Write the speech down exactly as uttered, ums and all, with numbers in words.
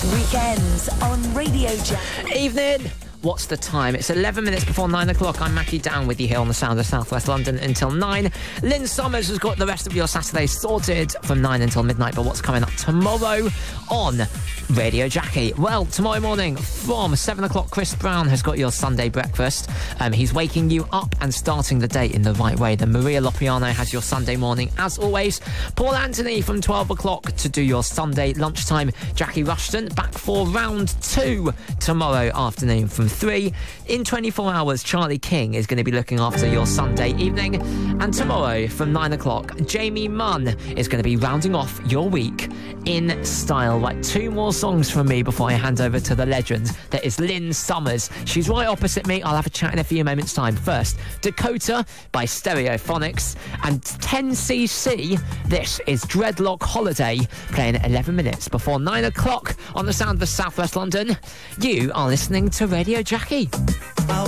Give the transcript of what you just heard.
Weekends on Radio Jack. Evening. What's the time? It's eleven minutes before nine o'clock. I'm Matthew Down with you here on the sound of South West London until nine. Lynn Summers has got the rest of your Saturday sorted from nine until midnight. But what's coming up tomorrow on Radio Jackie? Well, tomorrow morning from seven o'clock, Chris Brown has got your Sunday breakfast. Um, he's waking you up and starting the day in the right way. Then Maria Lopiano has your Sunday morning, as always. Paul Anthony from twelve o'clock to do your Sunday lunchtime. Jackie Rushton back for round two tomorrow afternoon from three. In twenty-four hours, Charlie King is going to be looking after your Sunday evening. And tomorrow from nine o'clock, Jamie Munn is going to be rounding off your week in style. Like two more songs from me before I hand over to the legend that is Lynn Summers. She's right opposite me. I'll have a chat in a few moments' time. First, Dakota by Stereophonics and ten C C. This is Dreadlock Holiday, playing at eleven minutes before nine o'clock on the sound of South West London. You are listening to Radio Jackie.